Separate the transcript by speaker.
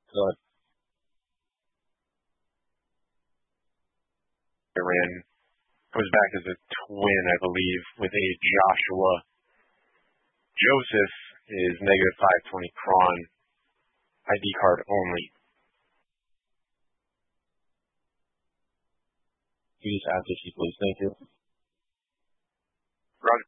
Speaker 1: So I ran comes back as a twin, I believe, with a Joshua. Joseph is negative 520 Cron, ID card only. Please add this, please. Thank you.
Speaker 2: Roger.